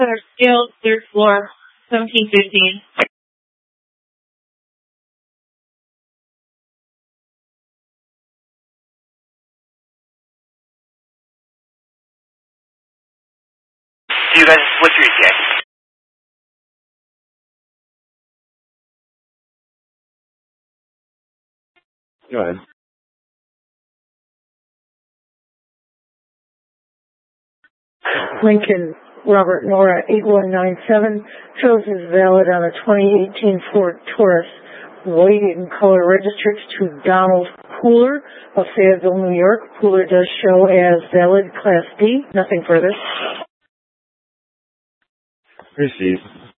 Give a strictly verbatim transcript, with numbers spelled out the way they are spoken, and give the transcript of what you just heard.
Center Scales, third floor, seventeen fifteen. You guys, what's your E T A? Go ahead. Lincoln Robert Nora eight one nine seven shows is valid on a twenty eighteen Ford Taurus, white in color, registered to Donald Pooler of Fayetteville, New York. Pooler does show as valid Class D. Nothing further. Received.